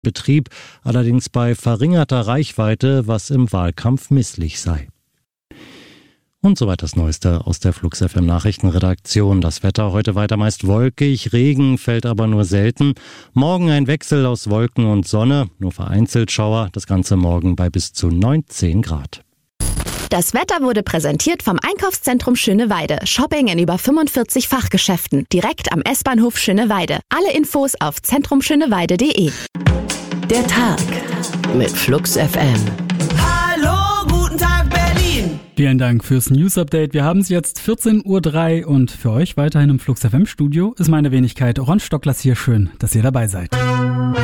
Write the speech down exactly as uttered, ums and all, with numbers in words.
Betrieb, allerdings bei verringerter Reichweite, was im Wahlkampf misslich sei. Und soweit das Neueste aus der Flux F M Nachrichtenredaktion. Das Wetter heute weiter meist wolkig, Regen fällt aber nur selten. Morgen ein Wechsel aus Wolken und Sonne, nur vereinzelt Schauer, das Ganze morgen bei bis zu neunzehn Grad. Das Wetter wurde präsentiert vom Einkaufszentrum Schöneweide. Shopping in über fünfundvierzig Fachgeschäften. Direkt am S-Bahnhof Schöneweide. Alle Infos auf zentrum schöneweide punkt de. Der Tag mit Flux F M. Hallo, guten Tag Berlin. Vielen Dank fürs News-Update. Wir haben es jetzt vierzehn Uhr drei und für euch weiterhin im Flux F M-Studio ist meine Wenigkeit Ron Stocklers hier. Schön, dass ihr dabei seid.